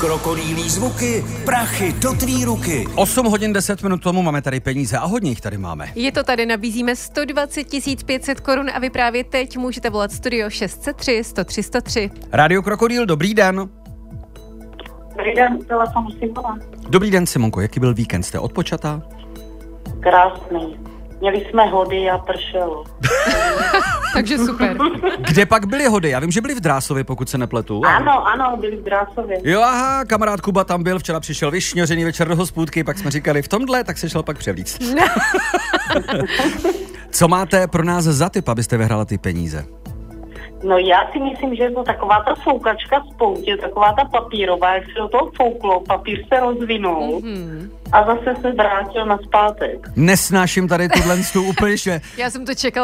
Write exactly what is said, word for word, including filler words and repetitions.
Krokodýlí zvuky, prachy do tvý ruky. osm hodin deset minut tomu máme tady peníze a hodně jich tady máme. Je to tady, nabízíme sto dvacet tisíc pět set korun a vy právě teď můžete volat studio šest set tři sto tři sto tři. Rádio Krokodýl, dobrý den. Dobrý den, telefon Simona. Dobrý den, Simonko, jaký byl víkend? Jste odpočatá? Krásný. Měli jsme hody a pršelo. Takže super. Kde pak byly hody? Já vím, že byly v Drásově, pokud se nepletu. Ano, ano, byli v Drásově. Jo, aha, kamarád Kuba tam byl, včera přišel vyšňořený večer do hospůdky, pak jsme říkali v tomhle, tak se šel pak převlíct. Co máte pro nás za tip, abyste vyhrála ty peníze? No já si myslím, že je to taková ta foukačka z poutě, taková ta papírová, jak se do toho fouklo, papír se rozvinul mm-hmm. a zase se vrátil nazpátek. Nesnáším tady tuhle stůl úplně, že... Já jsem to čekala